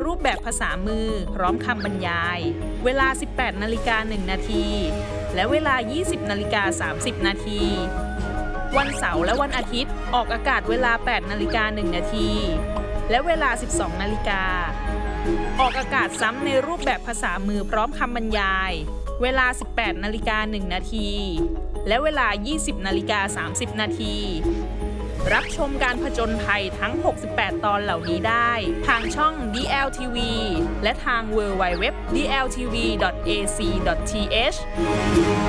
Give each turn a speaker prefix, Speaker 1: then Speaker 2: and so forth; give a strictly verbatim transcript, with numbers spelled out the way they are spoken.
Speaker 1: รูปแบบภาษามือพร้อมคำบรรยายเวลา สิบแปดนาฬิกาหนึ่งนาทีและเวลา ยี่สิบนาฬิกาสามสิบนาทีวันเสาร์และวันอาทิตย์ออกอากาศเวลา แปดนาฬิกาหนึ่งนาทีและเวลา สิบสองนาฬิกาออกอากาศซ้ำในรูปแบบภาษามือพร้อมคำบรรยายเวลา สิบแปดนาฬิกาหนึ่งนาทีและเวลา ยี่สิบนาฬิกาสามสิบนาทีรับชมการผจญภัยทั้ง หกสิบแปด ตอนเหล่านี้ได้ทางช่อง ดี แอล ที วี และทาง ดับเบิลยู ดับเบิลยู ดับเบิลยู ดอท ดี แอล ที วี ดอท เอ ซี ดอท ที เอช